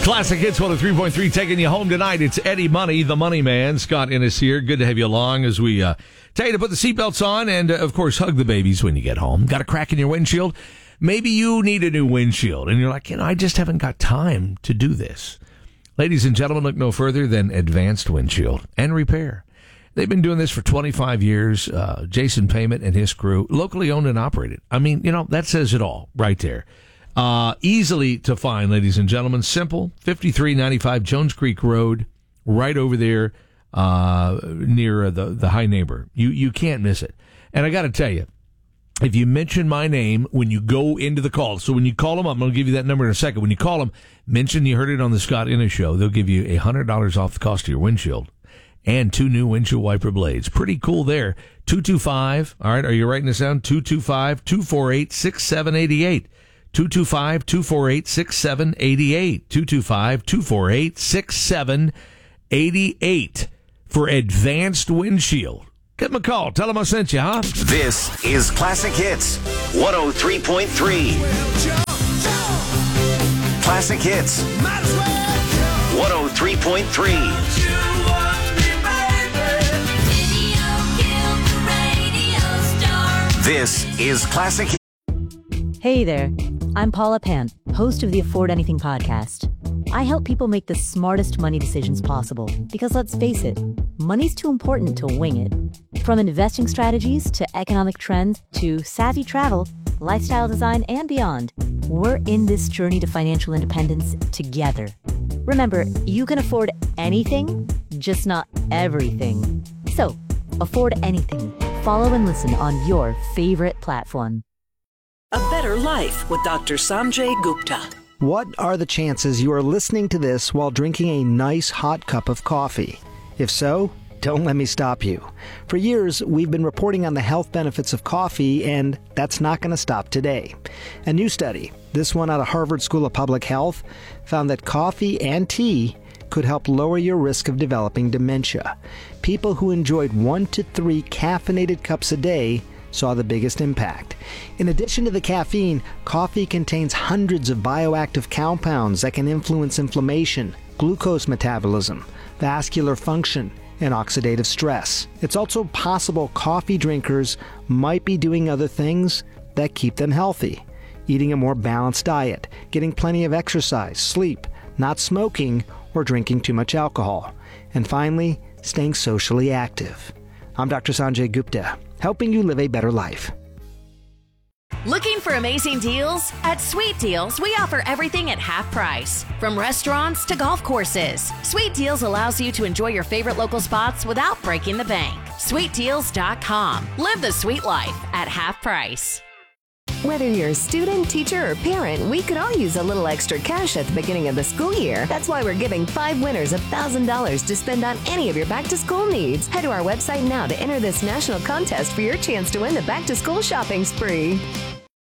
Classic Hits 103.3 taking you home tonight. It's Eddie Money, the Money Man. Scott Innes here. Good to have you along as we tell you to put the seatbelts on and, of course, hug the babies when you get home. Got a crack in your windshield? Maybe you need a new windshield, and you're like, I just haven't got time to do this. Ladies and gentlemen, look no further than Advanced Windshield and Repair. They've been doing this for 25 years. Jason Payment and his crew, locally owned and operated. I mean, that says it all right there. Easily to find, ladies and gentlemen. Simple, 5395 Jones Creek Road, right over there near the High Neighbor. You can't miss it. And I got to tell you, if you mention my name when you go into the call, so when you call them up, I'm going to give you that number in a second. When you call them, mention you heard it on the Scott Innes Show. They'll give you $100 off the cost of your windshield and 2 new windshield wiper blades. Pretty cool there. 225, all right, are you writing this down? 225-248-6788. 225-248-6788. 225-248-6788 for Advanced Windshield. Give them a call. Tell them I sent you, huh? This is Classic Hits 103.3. Classic Hits 103.3. This is Classic Hits. Hey there, I'm Paula Pant, host of the Afford Anything podcast. I help people make the smartest money decisions possible because, let's face it, money's too important to wing it. From investing strategies to economic trends to savvy travel, lifestyle design, and beyond, we're in this journey to financial independence together. Remember, you can afford anything, just not everything. So, afford anything. Follow and listen on your favorite platform. A Better Life with Dr. Sanjay Gupta. What are the chances you are listening to this while drinking a nice hot cup of coffee? If so, don't let me stop you. For years, we've been reporting on the health benefits of coffee, and that's not going to stop today. A new study, this one out of Harvard School of Public Health, found that coffee and tea could help lower your risk of developing dementia. People who enjoyed 1 to 3 caffeinated cups a day saw the biggest impact. In addition to the caffeine, coffee contains hundreds of bioactive compounds that can influence inflammation, glucose metabolism, vascular function, and oxidative stress. It's also possible coffee drinkers might be doing other things that keep them healthy. Eating a more balanced diet, getting plenty of exercise, sleep, not smoking, or drinking too much alcohol. And finally, staying socially active. I'm Dr. Sanjay Gupta, helping you live a better life. Looking for amazing deals? At Sweet Deals, we offer everything at half price. From restaurants to golf courses, Sweet Deals allows you to enjoy your favorite local spots without breaking the bank. SweetDeals.com. Live the sweet life at half price. Whether you're a student, teacher, or parent, we could all use a little extra cash at the beginning of the school year. That's why we're giving 5 winners $1,000 to spend on any of your back-to-school needs. Head to our website now to enter this national contest for your chance to win the back-to-school shopping spree.